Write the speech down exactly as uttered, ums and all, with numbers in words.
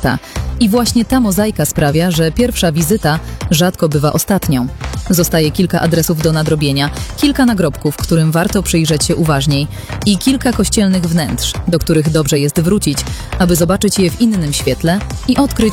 miasta. I właśnie ta mozaika sprawia, że pierwsza wizyta rzadko bywa ostatnią. Zostaje kilka adresów do nadrobienia, kilka nagrobków, którym warto przyjrzeć się uważniej i kilka kościelnych wnętrz, do których dobrze jest wrócić, aby zobaczyć je w innym świetle i odkryć